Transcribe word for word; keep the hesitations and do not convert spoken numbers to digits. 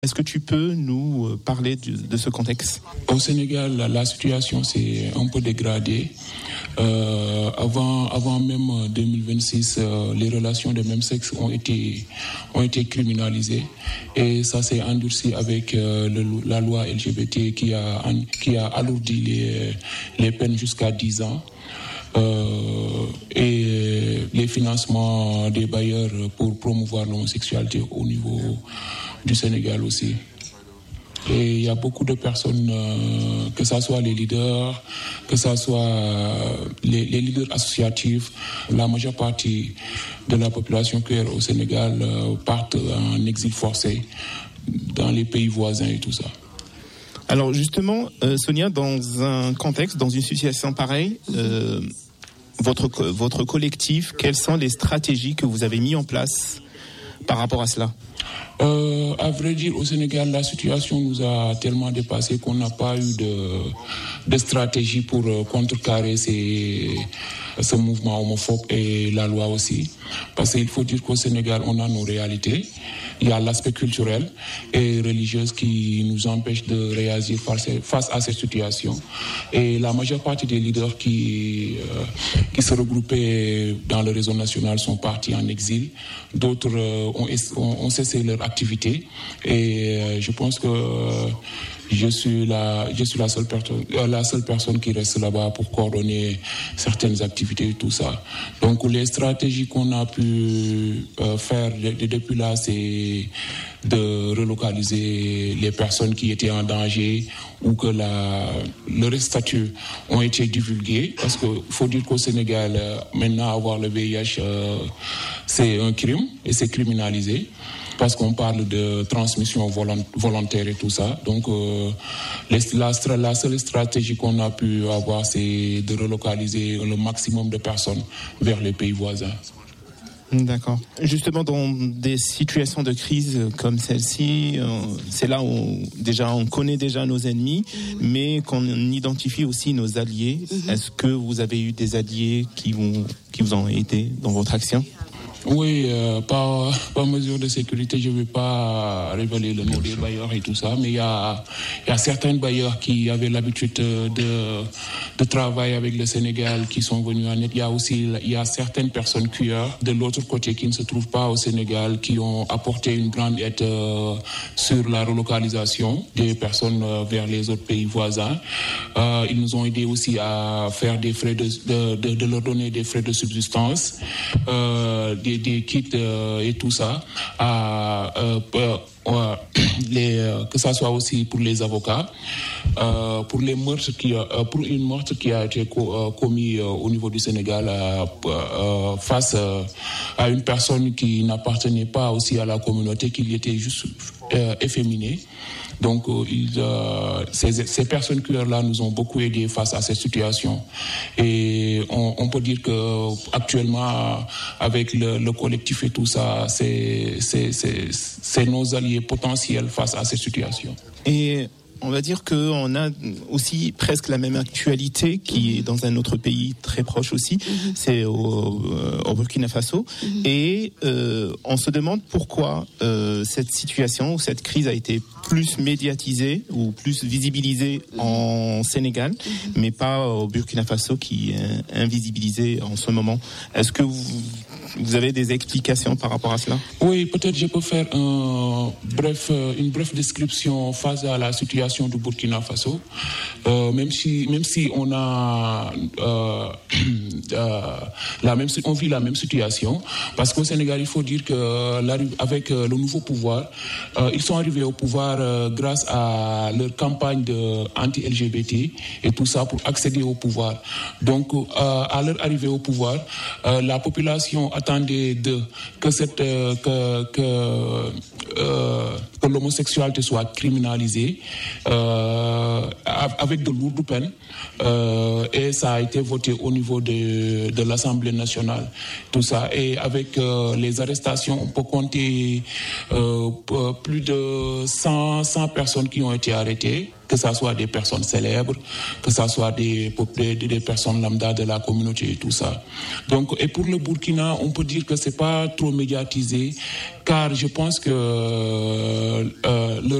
Est-ce que tu peux nous parler de, de ce contexte ? Au Sénégal, la, la situation s'est un peu dégradée. Euh, avant, avant même deux mille vingt-six, euh, les relations de même sexe ont été, ont été criminalisées. Et ça s'est endurci avec euh, le, la loi L G B T qui a, qui a alourdi les, les peines jusqu'à dix ans. Euh, et les financements des bailleurs pour promouvoir l'homosexualité au niveau du Sénégal aussi. Et il y a beaucoup de personnes, euh, que ce soit les leaders, que ce soit les, les leaders associatifs, la majeure partie de la population queer au Sénégal euh, partent en exil forcé dans les pays voisins et tout ça. Alors justement, euh, Sonia, dans un contexte, dans une situation pareille, euh, votre, votre collectif, quelles sont les stratégies que vous avez mises en place par rapport à cela ? Euh, à vrai dire, au Sénégal, la situation nous a tellement dépassé qu'on n'a pas eu de, de stratégie pour euh, contrecarrer ces, ce mouvement homophobe et la loi aussi. Parce qu'il faut dire qu'au Sénégal, on a nos réalités. Il y a l'aspect culturel et religieux qui nous empêche de réagir face à cette situation. Et la majeure partie des leaders qui, euh, qui se regroupaient dans le réseau national sont partis en exil. D'autres euh, ont, ont, ont cessé leur activité. Et euh, je pense que euh, je suis la, je suis la seule personne, euh, la seule personne qui reste là-bas pour coordonner certaines activités et tout ça. Donc les stratégies qu'on a pu euh, faire de, de, depuis là, c'est de relocaliser les personnes qui étaient en danger ou que la, leurs statuts ont été divulgués. Parce qu'il faut dire qu'au Sénégal, euh, maintenant, avoir le V I H, euh, c'est un crime et c'est criminalisé. Parce qu'on parle de transmission volontaire et tout ça. Donc, euh, les, la, la seule stratégie qu'on a pu avoir, c'est de relocaliser le maximum de personnes vers les pays voisins. D'accord. Justement, dans des situations de crise comme celle-ci, euh, c'est là où déjà on connaît déjà nos ennemis, mais qu'on identifie aussi nos alliés. Mm-hmm. Est-ce que vous avez eu des alliés qui vous, qui vous ont aidé dans votre action ? Oui, euh, par, par mesure de sécurité, je ne vais pas révéler le nom des bailleurs et tout ça, mais il y a, y a certains bailleurs qui avaient l'habitude de, de travailler avec le Sénégal qui sont venus en aide. Il y a aussi il y a certaines personnes queer de l'autre côté qui ne se trouvent pas au Sénégal qui ont apporté une grande aide euh, sur la relocalisation des personnes euh, vers les autres pays voisins. Euh, ils nous ont aidés aussi à faire des frais de, de, de, de leur donner des frais de subsistance. Euh, des des kits euh, et tout ça, à, euh, euh, les, euh, que ça soit aussi pour les avocats, euh, pour les meurtres qui, euh, pour une meurtre qui a été co- euh, commis euh, au niveau du Sénégal euh, euh, face euh, à une personne qui n'appartenait pas aussi à la communauté, qui était juste euh, efféminée. Donc, euh, ils, euh, ces, ces personnes queer-là nous ont beaucoup aidés face à cette situation. Et on, on peut dire que actuellement, avec le, le collectif et tout ça, c'est, c'est, c'est, c'est nos alliés potentiels face à cette situation. Et on va dire qu'on a aussi presque la même actualité qui est dans un autre pays très proche aussi, mm-hmm. c'est au, au Burkina Faso. Mm-hmm. Et euh, on se demande pourquoi euh, cette situation ou cette crise a été plus médiatisée ou plus visibilisée mm-hmm. en Sénégal, mm-hmm. mais pas au Burkina Faso qui est invisibilisé en ce moment. Est-ce que vous, vous avez des explications par rapport à cela ? Oui, peut-être je peux faire un bref, une brève description face à la situation du Burkina Faso, euh, même si même si on a euh, euh, la même on vit la même situation, parce qu'au Sénégal il faut dire que avec le nouveau pouvoir, euh, ils sont arrivés au pouvoir euh, grâce à leur campagne de anti-L G B T et tout ça pour accéder au pouvoir. Donc euh, à leur arrivée au pouvoir, euh, la population attendait de que cette euh, que que, euh, que l'homosexualité soit criminalisée. Euh, avec de lourdes peines euh, et ça a été voté au niveau de, de l'Assemblée nationale, tout ça. Et avec euh, les arrestations, on peut compter euh, plus de cent, cent personnes qui ont été arrêtées, que ce soit des personnes célèbres, que ce soit des, des, des personnes lambda de la communauté et tout ça. Donc, et pour le Burkina, on peut dire que c'est pas trop médiatisé, car je pense que euh, euh, leur